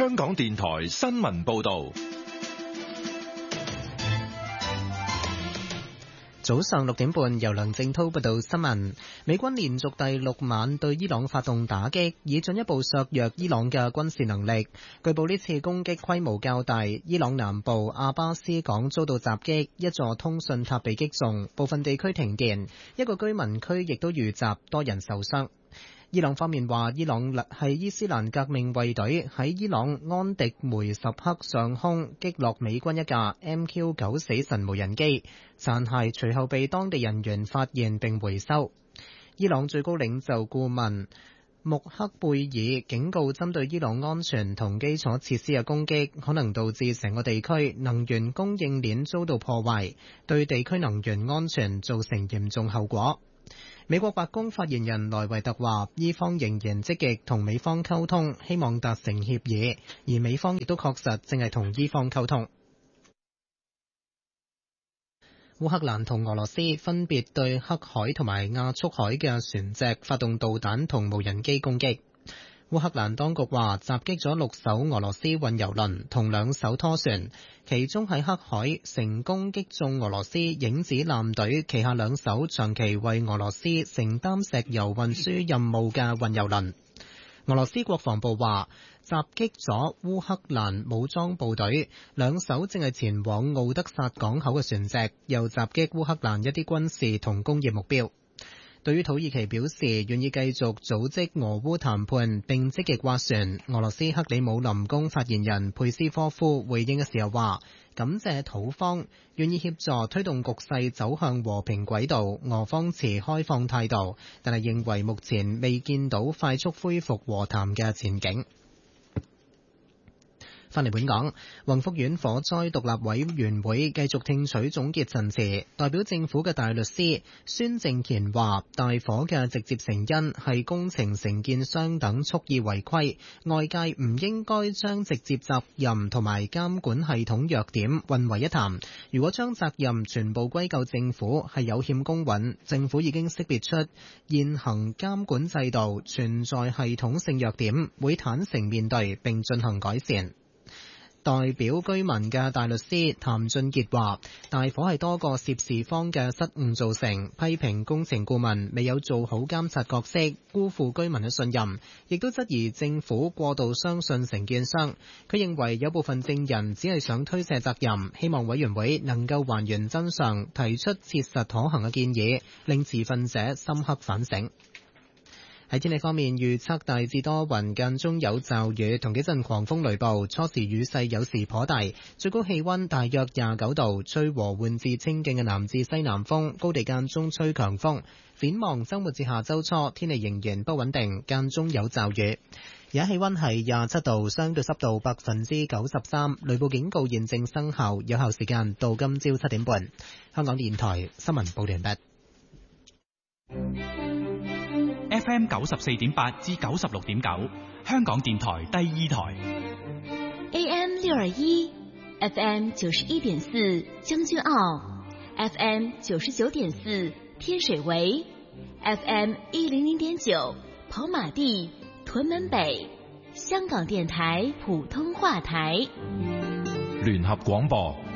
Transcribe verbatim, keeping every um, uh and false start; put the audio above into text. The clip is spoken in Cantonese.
香港電台新聞報道。 早上六點半，由梁正濤報道新聞。美軍連續第六晚對伊朗發動打擊，以進一步削弱伊朗嘅軍事能力。據報呢次攻擊規模較大，伊朗南部阿巴斯港遭到襲擊，一座通訊塔被擊中，部分地區停電，一個居民區亦都遇襲，多人受傷。伊朗方面話，伊朗係伊斯蘭革命衛隊喺伊朗安迪梅什克上空擊落美軍一架 M Q 九死神無人機，殘骸隨後被當地人員發現並回收。伊朗最高領袖顧問穆克貝爾警告，針對伊朗安全同基礎設施嘅攻擊可能導致成個地區能源供應鏈遭到破壞，對地區能源安全造成嚴重後果。美國白宮發言人萊維特話，伊方仍然積極同美方溝通，希望達成協議，而美方亦都確實正係同伊方溝通。烏克蘭同俄羅斯分別對黑海同埋亞速海嘅船隻發動導彈同無人機攻擊。烏克蘭當局話襲擊咗六艘俄羅斯運油輪同兩艘拖船，其中喺黑海成功擊中俄羅斯影子艦隊旗下兩艘長期為俄羅斯承擔石油運輸任務嘅運油輪。俄羅斯國防部話襲擊咗烏克蘭武裝部隊兩艘正係前往敖德薩港口嘅船隻，又襲擊烏克蘭一啲軍事同工業目標。對於土耳其表示願意繼續組織俄烏談判並積極斡旋，俄羅斯克里姆林宮發言人佩斯科夫回應嘅時候話，感謝土方願意協助推動局勢走向和平軌道，俄方持開放態度，但係認為目前未見到快速恢復和談嘅前景。翻嚟本港，宏福苑火災獨立委員會繼續聽取總結陳詞，代表政府嘅大律師孫正乾話，大火嘅直接成因係工程承建商等蓄意違規，外界唔應該將直接責任同埋監管系統弱點混為一談。如果將責任全部歸咎政府，係有欠公允。政府已經識別出現行監管制度存在系統性弱點，會坦誠面對並進行改善。代表居民嘅大律師譚俊傑話，大火係多個涉事方嘅失誤造成，批評工程顧問未有做好監察角色，辜負居民嘅信任，亦都質疑政府過度相信承建商。佢認為有部分證人只係想推卸責任，希望委員會能夠還原真相，提出切實可行嘅建議，令持份者深刻反省。喺天氣方面，預測大致多雲，間中有驟雨同幾陣狂風雷暴，初時雨勢有時頗大，最高氣溫大約廿九度，吹和緩至清勁嘅南至西南風，高地間中吹強風。展望週末至下週初，天氣仍然不穩定，間中有驟雨。而家氣溫係廿七度，相對濕度百分之九十三，雷暴警告現正生效，有效時間到今朝七點半。香港電台新聞報道完畢。 F M 九十四點八至九十六點九，香港電台第二台。 A M 六二一 ，F M 九十一點四將軍澳 ，F M 九十九點四天水圍 ，F M 一零零點九跑馬地屯門北，香港電台普通話台。 聯合廣播。